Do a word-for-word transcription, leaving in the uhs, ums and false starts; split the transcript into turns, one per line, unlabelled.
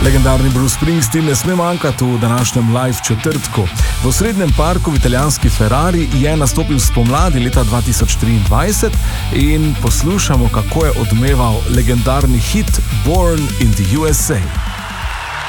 Legendarni Bruce Springsteen ne sme manjkati v današnjem live četrtku. V osrednjem parku v italijanski Ferrari je nastopil spomladi leta dva tisoč triindvajset in poslušamo, kako je odmeval legendarni hit Born in the U S A.